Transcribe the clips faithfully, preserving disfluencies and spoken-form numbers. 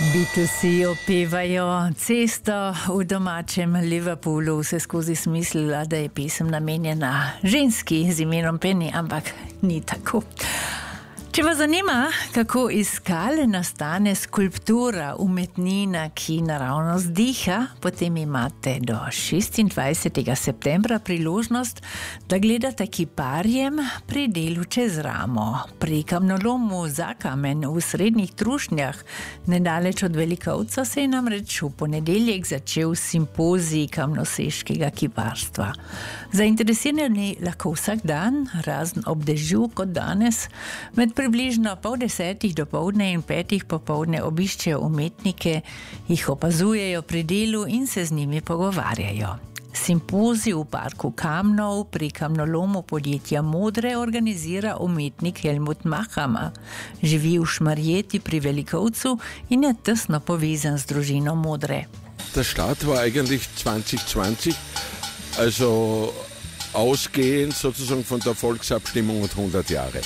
Beatlesi opevajo Cesto v domačem Liverpoolu. Vse skozi smislila, da je pesem namenjena ženski z imenom Penny, ampak ni tako. Če vas zanima, kako iz skale nastane skulptura, umetnina, ki naravno zdiha, potem imate do šestindvajsetega septembra priložnost, da gledate kiparjem pri delu čez ramo. Pri kamnolomu Zakamen v Srednjih Trušnjah, nedaleč od Velikovca, se je namreč v ponedeljek začel simpozij kamnoseškega kiparstva. Zainteresirani lahko vsak dan, razen ob dežju kot danes, med približno pol desetih dopoldne in petih popoldne obiščejo umetnike, jih opazujejo pri delu in se z njimi pogovarjajo. Simpozij v parku Kamnov pri kamnolomu podjetja Modre organizira umetnik Helmut Mahama. Živi v Šmarjeti pri Velikovcu in je tesno povezan z družino Modre. Der Start war eigentlich zwanzig zwanzig, also ausgehend sozusagen von der Volksabstimmung und hundert Jahre.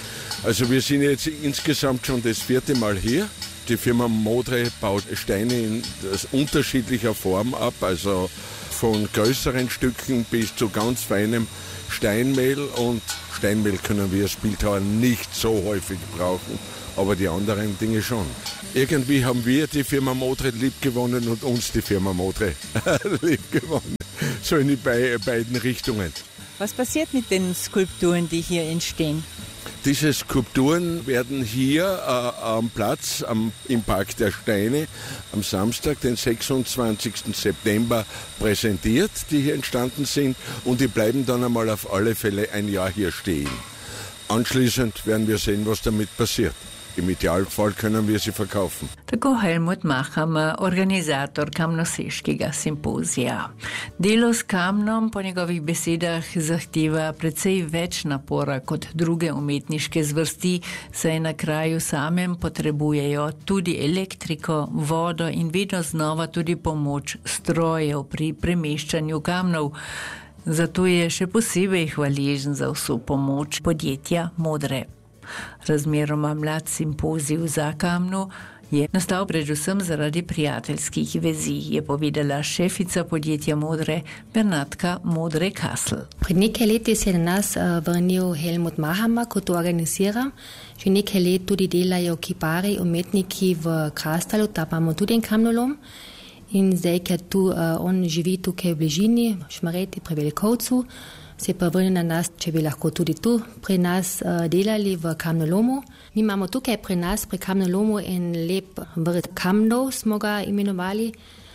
Also wir sind jetzt insgesamt schon das vierte Mal hier. Die Firma Modre baut Steine in unterschiedlicher Form ab, also von größeren Stücken bis zu ganz feinem Steinmehl. Und Steinmehl können wir als Bildhauer nicht so häufig brauchen, aber die anderen Dinge schon. Irgendwie haben wir die Firma Modre liebgewonnen und uns die Firma Modre liebgewonnen. So in die be- beiden Richtungen. Was passiert mit den Skulpturen, die hier entstehen? Diese Skulpturen werden hier äh, am Platz am, im Park der Steine am Samstag, den sechsundzwanzigsten September, präsentiert, die hier entstanden sind, und die bleiben dann einmal auf alle Fälle ein Jahr hier stehen. Anschließend werden wir sehen, was damit passiert. Im Idealfall können wir sie verkaufen. Tako Helmut Mahama, organizator kamnoseškega simpozija. Delo s kamnom po njegovih besedah zahteva precej več napora kot druge umetniške zvrsti, saj na kraju samem potrebujejo tudi elektriko, vodo in vedno znova tudi pomoč strojev pri premeščanju kamnov. Zato je še posebej hvaležen za vso pomoč podjetja Modre. Razmeroma mlad simpozij v Zakamnu je nastal predvsem zaradi prijateljskih vezi, je povedala šefica podjetja Modre, Bernatka Modre-Kassel. Pred nekaj leti se je na nas vrnil Helmut Mahama, ko to organizira. Že nekaj let tudi delajo kipari, umetniki v Krastalu, tam imamo tudi en kamnolom. In zdaj, ker tu, uh, on živi tukaj v bližini, v Šmarjeti pri Velikovcu, se je pa vrnil na nas, če bi lahko tudi tu pri nas uh, delali v kamnolomu. Mi imamo tukaj pri nas, pri kamnolomu, en lep vrt kamnov, smo ga imenovali,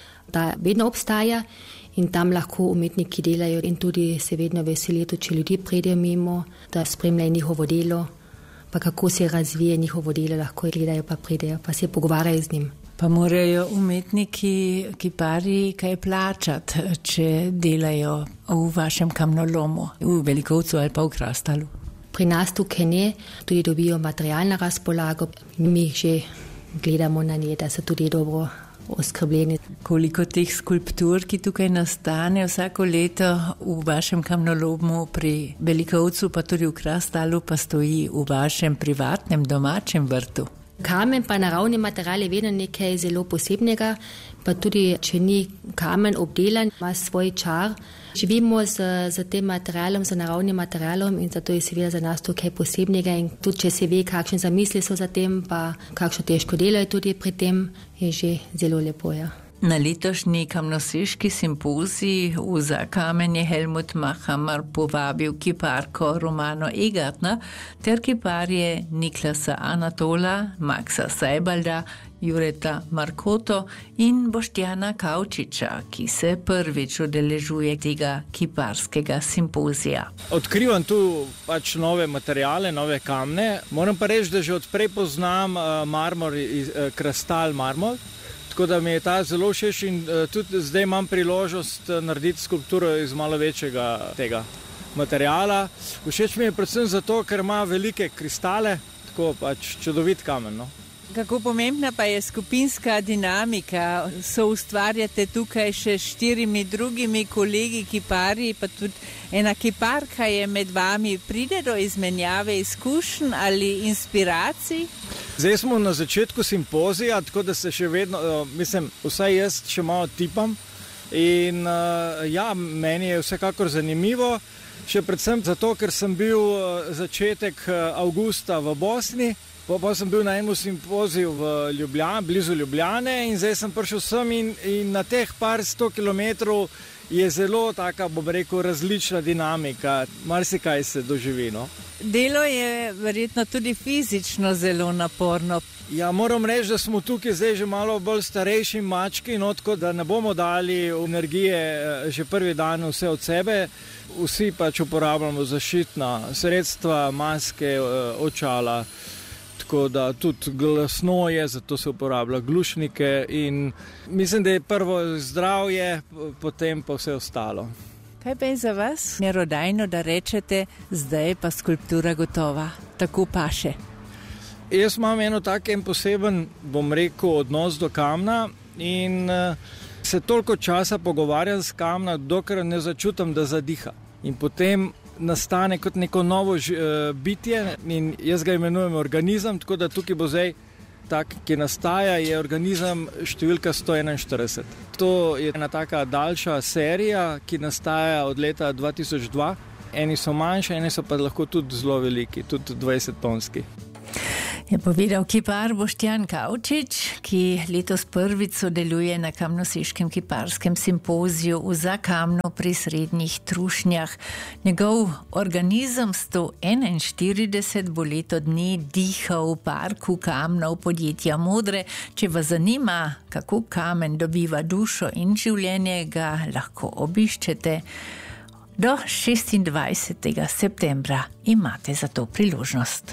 da vedno obstaja in tam lahko umetniki delajo in tudi se vedno veselijo, če ljudi pridejo mimo, da spremljajo njihovo delo, pa kako se razvije njihovo delo, lahko gledajo pa pridejo, pa se pogovarjajo z njim. Pa morajo umetniki, kipari, kaj plačati, če delajo v vašem kamnolomu, v Velikovcu ali pa v Krastalu? Pri nas tukaj ne, tudi dobijo material na razpolago, mi že gledamo na nje, da so tudi dobro oskrbljeni. Koliko teh skulptur, ki tukaj nastane vsako leto v vašem kamnolomu pri Velikovcu, pa tudi v Krastalu, pa stoji v vašem privatnem domačem vrtu? Kamen pa naravni material je vedno nekaj zelo posebnega, pa tudi če ni kamen obdelan, ima svoj čar. Živimo z, z tem materialom, z naravnim materialom in zato je seveda za nas to kaj posebnega in tudi če se ve, kakšne zamisli so za tem, pa kakšno težko delo je tudi pri tem, je že zelo lepo, ja. Na letošnji kamnoseški simpozij v Zakamen je Helmut Mahamar povabil kiparko Romano Egartna ter kiparje Niklasa Anatola, Maxa Seibalda, Jureta Markoto in Boštjana Kavčiča, ki se prvič udeležuje tega kiparskega simpozija. Odkrivam tu pač nove materijale, nove kamne. Moram pa reči, da že odprej poznam uh, marmor, uh, kristal marmor. Tako da mi je ta zelo všeč in uh, tudi zdaj imam priložnost uh, narediti skulpturo iz malo večjega tega materijala. Všeč mi je predvsem zato, ker ima velike kristale, tako pač čudovit kamen, no. Kako pomembna pa je skupinska dinamika? So ustvarjate tukaj še štirimi drugimi kolegi kiparji, pa tudi ena kiparka je med vami. Pride do izmenjave izkušenj ali inspiracij? Zdaj smo na začetku simpozija, tako da se še vedno, mislim, vsaj jaz še malo tipam. In ja, meni je vsekakor zanimivo, še predvsem zato, ker sem bil začetek avgusta v Bosni, pa, pa sem bil na enem simpoziju v Ljubljani, blizu Ljubljane in zdaj sem prišel sem in, in na teh par sto kilometrov je zelo taka, bom rekel, različna dinamika, marsikaj se doživi, no. Delo je verjetno tudi fizično zelo naporno. Ja, moram reči, da smo tukaj zdaj že malo bolj starejši mački, no, tako da ne bomo dali energije že prvi dan vse od sebe. Vsi pač uporabljamo zaščitna sredstva, maske, očala, tako da tudi glasno je, zato se uporablja glušnike in mislim, da je prvo zdravje, potem pa vse ostalo. Kaj pa je za vas merodajno, da rečete, zdaj pa skulptura gotova, tako paše? Jaz imam eno tak en poseben, bom rekel, odnos do kamna in se toliko časa pogovarjam s kamna, dokler ne začutim, da zadiha. In potem nastane kot neko novo bitje in jaz ga imenujem organizem, tako da tukaj bo zdaj tak, ki nastaja, je organizem številka sto enainštirideset. To je ena taka daljša serija, ki nastaja od leta dva tisoč dva. Eni so manjši, eni so pa lahko tudi zelo veliki, tudi dvajset tonski. Je povedal kipar Boštjan Kavčič, ki letos prvič sodeluje na kamnoseškem kiparskem simpoziju v Zakamnu pri Srednjih Trušnjah. Njegov organizem sto enainštirideset bo leto dni dihal v parku kamnov podjetja Modre. Če vas zanima, kako kamen dobiva dušo in življenje, ga lahko obiščete. Do šestindvajsetega septembra imate za to priložnost.